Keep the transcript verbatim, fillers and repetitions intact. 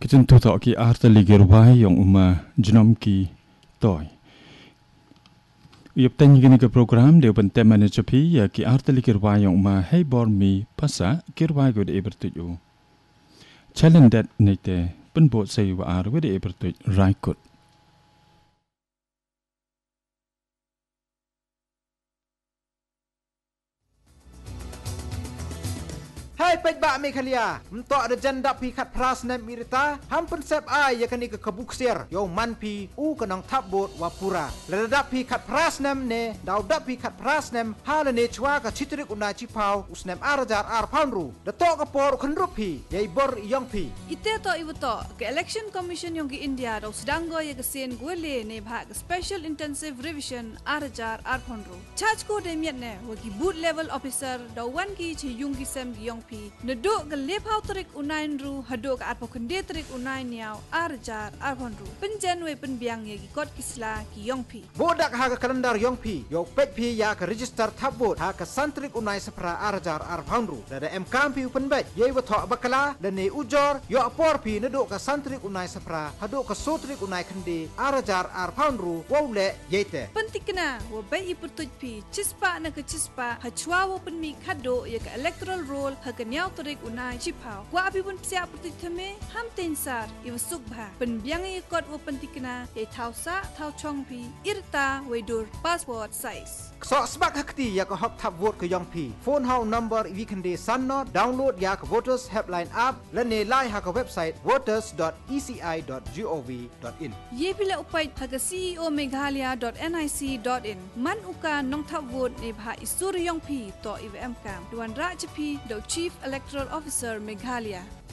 Ketentu tak ki arta ligir wai yang uma jenom ki toy. Ia petani gini ke program dia penting mana cepi ya ki arta ligir wai yang uma hey bor mi pasa kir wai gode bertuju. Challenge that nite penbot say wa ar gode bertuj raikut. Hai pejbak Mekhalia, untuk ada janda pi kat pras nem mirita, hampun sep ai ya kani ke kebuksir, yo man pi u kenang tabot wapura. Ledap pi kat pras nem ne, dau dap pi kat pras nem, hala ne chwa ka chitrik unai chipau, usnem arajar ar panru. Dato ka por kenrup pi, yai bor yong pi. Ite to ibu to, ke Election Commission yang ke India dau sedang go ya kesien gwele ne bhag Special Intensive Revision arajar ar panru. Charge ko demiat ne, wagi boot level officer dau wan ki chi yung ki sem yong pi neduk ke lepau terik unain ru haduk ke arpo kende terik unain niau arjar arpon ru penjan we penbiang ye ki kot kisla ki yong pi bodak ha ke kalendar yong pi yo pet pi ya ke register tabot ha ke santrik unai sepra arjar arpon ru da em kampi penbet ye wa thok bakala dan ne ujor yo apor pi neduk ke santrik unai sepra haduk ke sotrik unai kende arjar arpon ru wole yete pentikna wo bai ipertuj pi cispa na ke cispa ha chwa wo penmi khado ye ke electoral roll kenyau terik unai cipau. Wa api pun siap perti teme ham tensar iwa sukbha. Penbiang ye kot wo pentikna ye tau sa tau chongpi irta wedur passport size. So sebab hakti ya ke hok tap vote ke yong pi. Phone hau number we can de sanno download ya ke voters helpline app lene lai ha ke website voters dot e c i dot gov dot in. Ye bila upai ha ke c e o meghalaya dot nic dot in. Man uka nong tap vote ne bha isur yong pi to I V M kam. Duan ra chepi do Chief Electoral Officer Meghalaya.